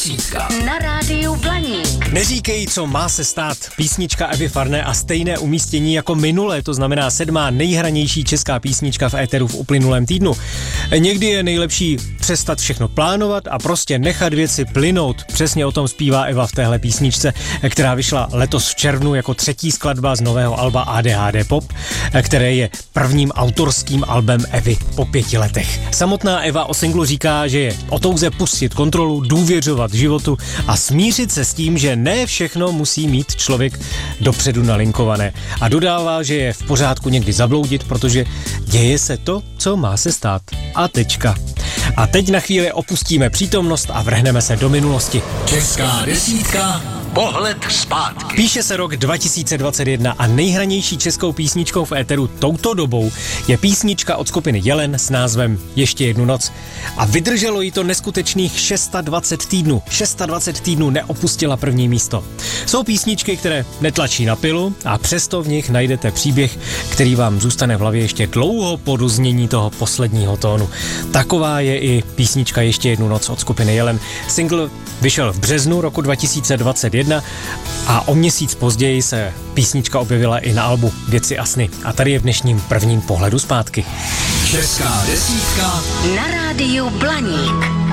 Na rádiu Blaník. Neříkej, co má se stát. Písnička Evy Farné a stejné umístění jako minule, to znamená 7. nejhranější česká písnička v éteru v uplynulém týdnu. Někdy je nejlepší přestat všechno plánovat a prostě nechat věci plynout. Přesně o tom zpívá Eva v téhle písničce, která vyšla letos v červnu jako 3. skladba z nového alba ADHD Pop, které je prvním autorským albem Evy po 5 letech. Samotná Eva o singlu říká, že je o touze pustit kontrolu, důvěřovat životu a smířit se s tím, že ne všechno musí mít člověk dopředu nalinkované. A dodává, že je v pořádku někdy zabloudit, protože děje se to, co má se stát. A tečka. A teď na chvíli opustíme přítomnost a vrhneme se do minulosti. Česká desítka. Pohled zpátky. Píše se rok 2021 a nejhranější českou písničkou v éteru touto dobou je písnička od skupiny Jelen s názvem Ještě jednu noc. A vydrželo jí to neskutečných 26 týdnů. 26 týdnů neopustila první místo. Jsou písničky, které netlačí na pilu a přesto v nich najdete příběh, který vám zůstane v hlavě ještě dlouho po doznění toho posledního tónu. Taková je i písnička Ještě jednu noc od skupiny Jelen. Single vyšel v březnu roku 2021 a o měsíc později se písnička objevila i na albu Věci a sny. A tady je v dnešním prvním pohledu zpátky. Česká desítka na rádiu Blaník.